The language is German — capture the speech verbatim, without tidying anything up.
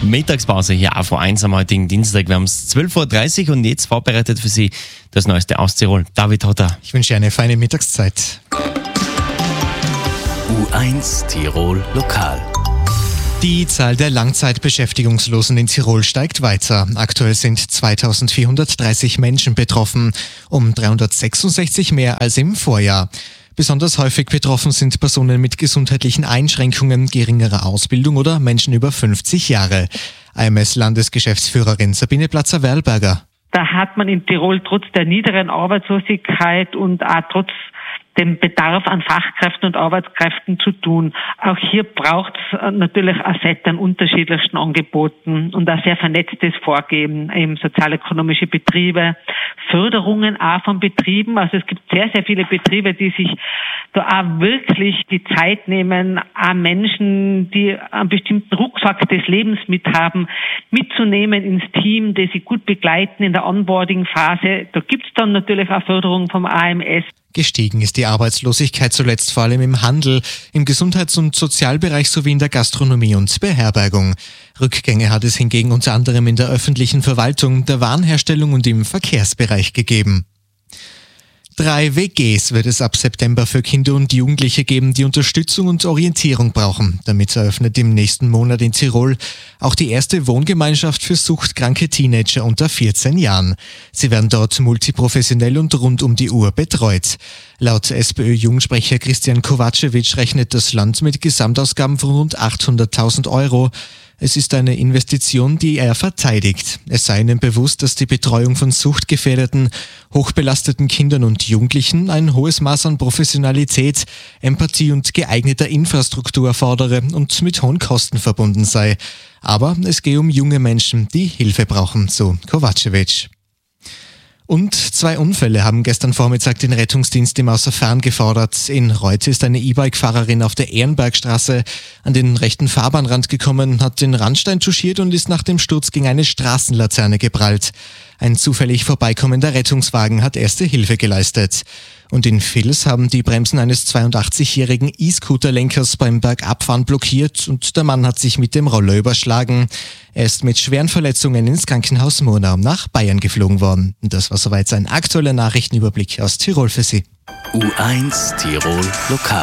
Mittagspause hier auch vor eins am heutigen Dienstag. Wir haben es zwölf Uhr dreißig und jetzt vorbereitet für Sie das Neueste aus Tirol. David Hotter. Ich wünsche eine feine Mittagszeit. U eins Tirol Lokal. Die Zahl der Langzeitbeschäftigungslosen in Tirol steigt weiter. Aktuell sind zweitausendvierhundertdreißig Menschen betroffen, um dreihundertsechsundsechzig mehr als im Vorjahr. Besonders häufig betroffen sind Personen mit gesundheitlichen Einschränkungen, geringerer Ausbildung oder Menschen über fünfzig Jahre. I M S-Landesgeschäftsführerin Sabine Platzer-Werlberger. Da hat man in Tirol trotz der niederen Arbeitslosigkeit und auch trotz dem Bedarf an Fachkräften und Arbeitskräften zu tun. Auch hier braucht es natürlich ein Set an unterschiedlichsten Angeboten und ein sehr vernetztes Vorgehen, eben sozialökonomische Betriebe, Förderungen auch von Betrieben. Also es gibt sehr, sehr viele Betriebe, die sich da auch wirklich die Zeit nehmen, auch Menschen, die einen bestimmten Rucksack des Lebens mit haben, mitzunehmen ins Team, die sie gut begleiten in der Onboarding-Phase. Da gibt es dann natürlich auch Förderung vom A M S. Gestiegen ist die Arbeitslosigkeit zuletzt vor allem im Handel, im Gesundheits- und Sozialbereich sowie in der Gastronomie und Beherbergung. Rückgänge hat es hingegen unter anderem in der öffentlichen Verwaltung, der Warenherstellung und im Verkehrsbereich gegeben. Drei W Gs wird es ab September für Kinder und Jugendliche geben, die Unterstützung und Orientierung brauchen. Damit eröffnet im nächsten Monat in Tirol auch die erste Wohngemeinschaft für suchtkranke Teenager unter vierzehn Jahren. Sie werden dort multiprofessionell und rund um die Uhr betreut. Laut SPÖ-Jugendsprecher Christian Kovacevic rechnet das Land mit Gesamtausgaben von rund achthunderttausend Euro. Es ist eine Investition, die er verteidigt. Es sei ihnen bewusst, dass die Betreuung von suchtgefährdeten, hochbelasteten Kindern und Jugendlichen ein hohes Maß an Professionalität, Empathie und geeigneter Infrastruktur erfordere und mit hohen Kosten verbunden sei. Aber es gehe um junge Menschen, die Hilfe brauchen, so Kovacevic. Und zwei Unfälle haben gestern Vormittag den Rettungsdienst im Außerfern gefordert. In Reute ist eine E-Bike-Fahrerin auf der Ehrenbergstraße an den rechten Fahrbahnrand gekommen, hat den Randstein touchiert und ist nach dem Sturz gegen eine Straßenlaterne geprallt. Ein zufällig vorbeikommender Rettungswagen hat erste Hilfe geleistet. Und in Vils haben die Bremsen eines zweiundachtzigjährigen E-Scooter-Lenkers beim Bergabfahren blockiert und der Mann hat sich mit dem Roller überschlagen. Er ist mit schweren Verletzungen ins Krankenhaus Murnau nach Bayern geflogen worden. Und das war soweit ein aktueller Nachrichtenüberblick aus Tirol für Sie. U eins Tirol Lokal.